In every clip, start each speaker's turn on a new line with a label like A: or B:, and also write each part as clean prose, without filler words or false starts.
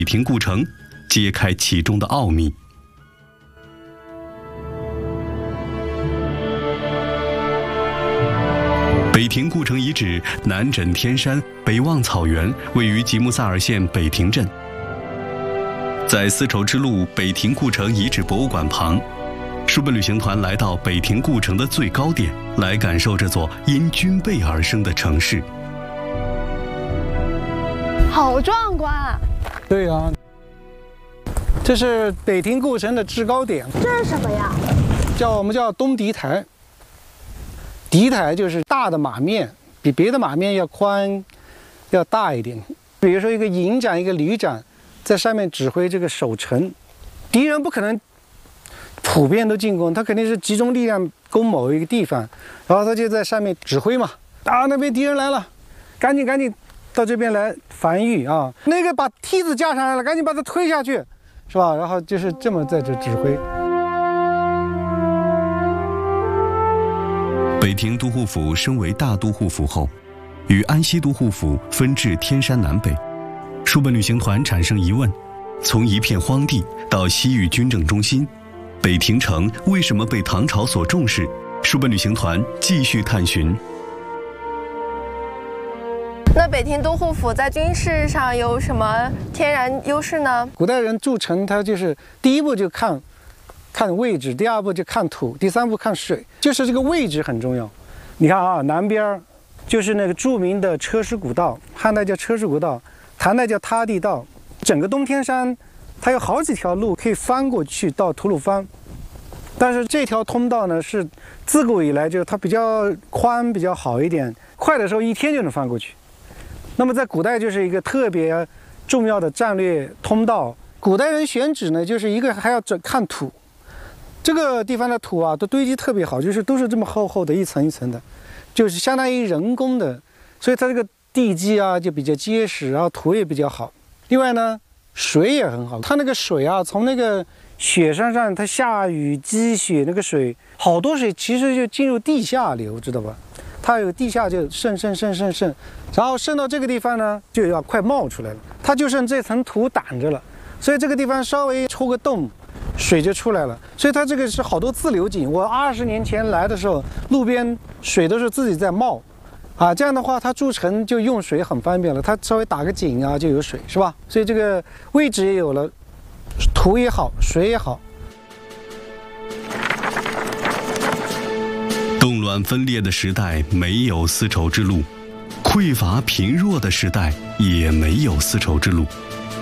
A: 北庭故城，揭开其中的奥秘。北庭故城遗址南枕天山，北望草原，位于吉木萨尔县北庭镇。在丝绸之路北庭故城遗址博物馆旁，书本旅行团来到北庭故城的最高点，来感受这座因军备而生的城市。
B: 好壮观啊！
C: 对啊，这是北庭故城的制高点。
B: 这是什么呀？
C: 我们叫东敌台。敌台就是大的马面，比别的马面要宽，要大一点。比如说一个营长、一个旅长，在上面指挥这个守城。敌人不可能普遍都进攻，他肯定是集中力量攻某一个地方，然后他就在上面指挥嘛。啊，那边敌人来了，赶紧到这边来防御啊！那个把梯子架上来了，赶紧把它推下去，是吧？然后就是这么在这指挥。
A: 北庭都护府升为大都护府后，与安西都护府分至天山南北。书本旅行团产生疑问：从一片荒地到西域军政中心，北庭城为什么被唐朝所重视？书本旅行团继续探寻。
B: 那北庭都护府在军事上有什么天然优势呢？
C: 古代人筑城，他就是第一步就看位置，第二步就看土，第三步看水，就是这个位置很重要。你看啊，南边就是那个著名的车师古道，汉代叫车师古道，唐代叫他地道。整个东天山它有好几条路可以翻过去到吐鲁番，但是这条通道呢是自古以来就它比较宽，比较好一点，快的时候一天就能翻过去。那么在古代就是一个特别重要的战略通道。古代人选址呢，就是一个还要看土。这个地方的土啊，都堆积特别好，就是都是这么厚厚的，一层一层的，就是相当于人工的，所以它这个地基啊就比较结实，然后土也比较好。另外呢，水也很好，它那个水啊，从那个雪山上它下雨积雪，那个水好多水其实就进入地下流，知道吧？它有地下就渗，然后渗到这个地方呢，就要快冒出来了，它就剩这层土挡着了，所以这个地方稍微抽个洞，水就出来了。所以它这个是好多自流井。我20年前来的时候，路边水都是自己在冒，啊，这样的话它筑城就用水很方便了，它稍微打个井啊就有水，是吧？所以这个位置也有了，土也好，水也好。
A: 动乱分裂的时代没有丝绸之路，匮乏贫弱的时代也没有丝绸之路。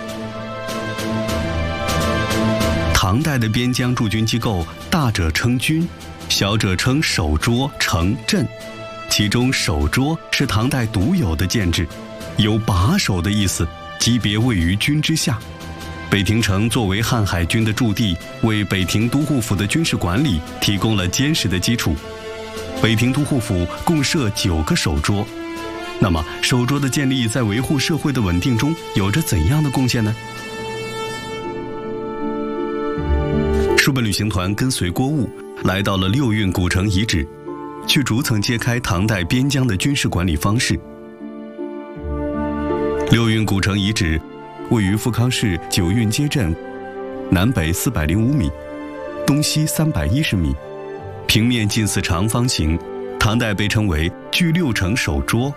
A: 唐代的边疆驻军机构，大者称军，小者称守捉、城镇。其中守捉是唐代独有的建制，有把守的意思，级别位于军之下。北庭城作为汉海军的驻地，为北庭都护府的军事管理提供了坚实的基础。北庭都护府共设9个守捉，那么守捉的建立在维护社会的稳定中有着怎样的贡献呢？书本旅行团跟随郭务来到了六运古城遗址，去逐层揭开唐代边疆的军事管理方式。六运古城遗址位于富康市九运街镇，南北405米，东西310米，平面近似长方形，唐代被称为聚六城守捉。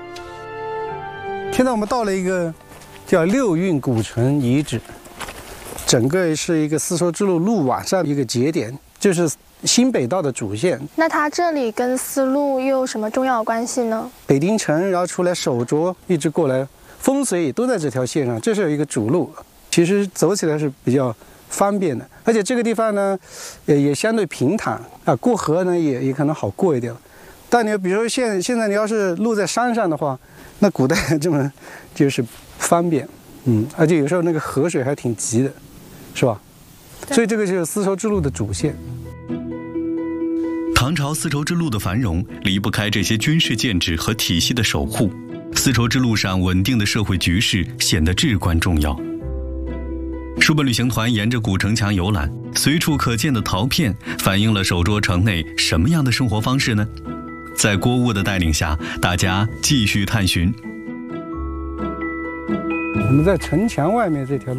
C: 现在我们到了一个叫六运古城遗址，整个是一个丝绸之路路网上一个节点，就是新北道的主线。
B: 那它这里跟丝路又有什么重要关系呢？
C: 北庭城，然后出来守捉，一直过来，风水也都在这条线上，这是有一个主路，其实走起来是比较方便的，而且这个地方呢，也相对平坦啊，过河呢也可能好过一点。但你比如说现在你要是路在山上的话，那古代这么就是方便，而且有时候那个河水还挺急的，是吧？所以这个就是丝绸之路的主线。
A: 唐朝丝绸之路的繁荣离不开这些军事建制和体系的守护，丝绸之路上稳定的社会局势显得至关重要。书本旅行团沿着古城墙游览，随处可见的陶片反映了守捉城内什么样的生活方式呢？在郭务的带领下，大家继续探寻。
C: 我们在城墙外面这条路。